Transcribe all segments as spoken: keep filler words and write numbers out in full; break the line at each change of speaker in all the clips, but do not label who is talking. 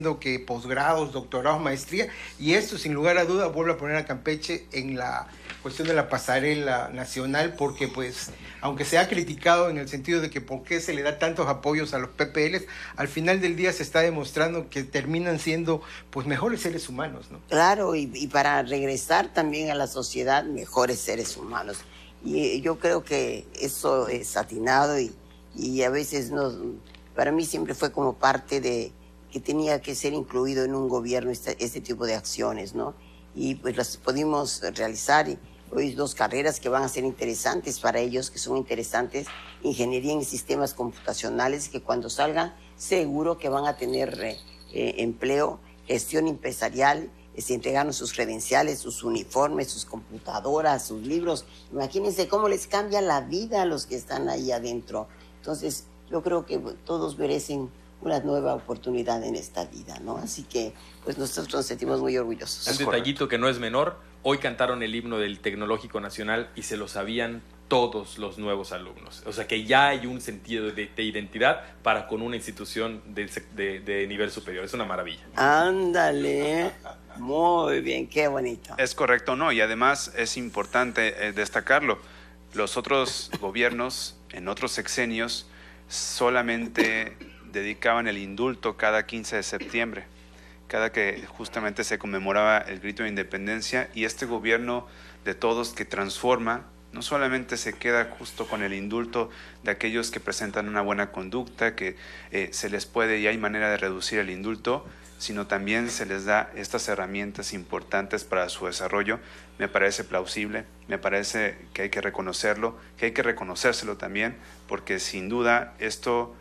que posgrados, doctorados, maestría, y esto sin lugar a duda vuelve a poner a Campeche en la cuestión de la pasarela nacional, porque pues aunque se ha criticado en el sentido de que por qué se le da tantos apoyos a los P P Ls, al final del día se está demostrando que terminan siendo pues mejores seres humanos, ¿no?
Claro, y, y para regresar también a la sociedad, mejores seres humanos. Y yo creo que eso es atinado y, y a veces no, para mí siempre fue como parte de que tenía que ser incluido en un gobierno este, este tipo de acciones, ¿no? Y pues las pudimos realizar. Y hoy dos carreras que van a ser interesantes para ellos, que son interesantes, ingeniería en sistemas computacionales, que cuando salgan seguro que van a tener eh, eh, empleo, gestión empresarial, es entregarnos sus credenciales, sus uniformes, sus computadoras, sus libros. Imagínense cómo les cambia la vida a los que están ahí adentro. Entonces, yo creo que todos merecen una nueva oportunidad en esta vida, ¿no? Así que, pues nosotros nos sentimos muy orgullosos.
Un detallito que no es menor, hoy cantaron el himno del Tecnológico Nacional y se lo sabían todos los nuevos alumnos. O sea que ya hay un sentido de, de identidad para con una institución de, de, de nivel superior. Es una maravilla.
Ándale, muy bien, qué bonito.
Es correcto, ¿no? Y además es importante eh, destacarlo. Los otros gobiernos, en otros sexenios, solamente dedicaban el indulto cada quince de septiembre, cada que justamente se conmemoraba el grito de independencia, y este gobierno de todos que transforma, no solamente se queda justo con el indulto de aquellos que presentan una buena conducta, que eh, se les puede y hay manera de reducir el indulto, sino también se les da estas herramientas importantes para su desarrollo. Me parece plausible, me parece que hay que reconocerlo, que hay que reconocérselo también, porque sin duda esto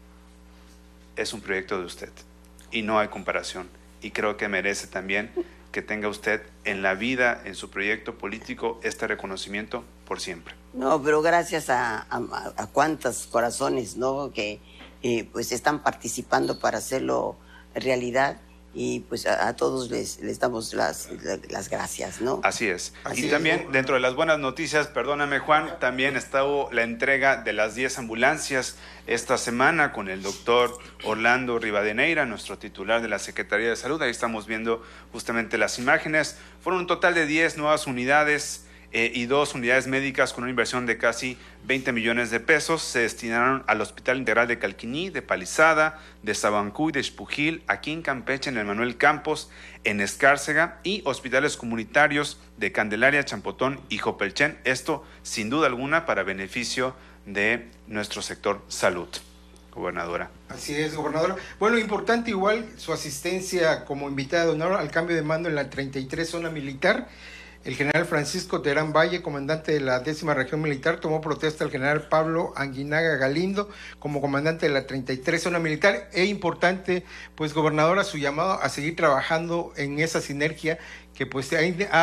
es un proyecto de usted y no hay comparación, y creo que merece también que tenga usted en la vida, en su proyecto político, este reconocimiento por siempre.
No, pero gracias a, a, a cuántos corazones, ¿no? Que eh, pues están participando para hacerlo realidad, y pues a, a todos les, les damos las, las gracias, ¿no?
Así es.
Así
y
es,
también,
¿no?
dentro de las buenas noticias, perdóname Juan, también estuvo la entrega de las diez ambulancias esta semana con el doctor Orlando Rivadeneira, nuestro titular de la Secretaría de Salud. Ahí estamos viendo justamente las imágenes. Fueron un total de diez nuevas unidades eh, y dos unidades médicas con una inversión de casi veinte millones de pesos. Se destinaron al Hospital Integral de Calquiní, de Palizada, de Sabancuy, de Xpujil, aquí en Campeche, en el Manuel Campos, en Escárcega, y hospitales comunitarios de Candelaria, Champotón y Jopelchen. Esto, sin duda alguna, para beneficio de nuestro sector salud, gobernadora.
Así es, gobernadora. Bueno, importante igual su asistencia como invitada de honor al cambio de mando en la treinta y tres Zona Militar. El general Francisco Terán Valle, comandante de la décima Región Militar, tomó protesta al general Pablo Anguinaga Galindo como comandante de la treinta y tres Zona Militar. Es importante, pues, gobernadora, su llamado a seguir trabajando en esa sinergia que pues ha,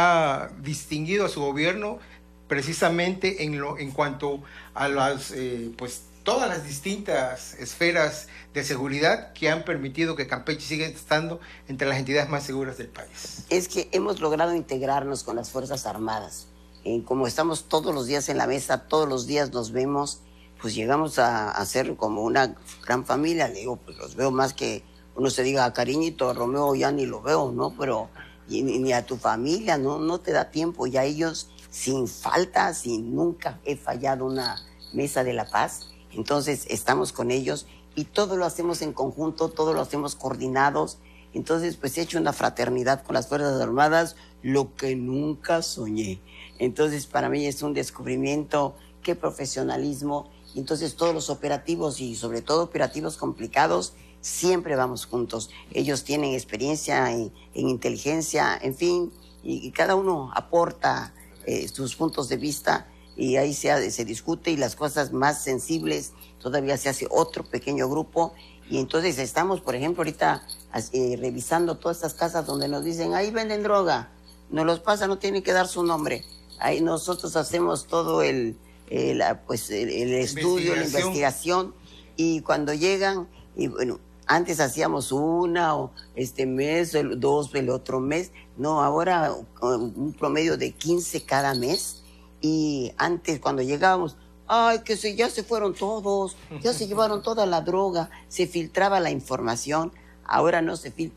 ha distinguido a su gobierno precisamente en lo en cuanto a las eh, pues todas las distintas esferas de seguridad que han permitido que Campeche siga estando entre las entidades más seguras del país.
Es que hemos logrado integrarnos con las Fuerzas Armadas. Eh, como estamos todos los días en la mesa, todos los días nos vemos, pues llegamos a, a ser como una gran familia. Le digo, pues los veo más que uno se diga, cariñito, Romeo ya ni lo veo, ¿no? Pero y, ni a tu familia, ¿no? No te da tiempo. Y a ellos, sin falta, sin nunca he fallado una mesa de la paz. Entonces estamos con ellos y todo lo hacemos en conjunto, todo lo hacemos coordinados. Entonces pues he hecho una fraternidad con las Fuerzas Armadas, lo que nunca soñé. Entonces para mí es un descubrimiento, qué profesionalismo. Entonces todos los operativos y sobre todo operativos complicados, siempre vamos juntos. Ellos tienen experiencia en, en inteligencia, en fin, y, y cada uno aporta eh, sus puntos de vista. Y ahí se, se discute, y las cosas más sensibles todavía se hace otro pequeño grupo. Y entonces estamos, por ejemplo, ahorita eh, revisando todas estas casas donde nos dicen, ahí venden droga, nos los pasa, no tiene que dar su nombre. Ahí nosotros hacemos todo el, el, pues, el, el estudio, la investigación, y cuando llegan, y bueno, antes hacíamos una o este mes, el, dos el otro mes, no, ahora un promedio de quince cada mes. Y antes, cuando llegábamos, ay, que se, ya se fueron todos, ya se llevaron toda la droga, se filtraba la información. Ahora no se filtra.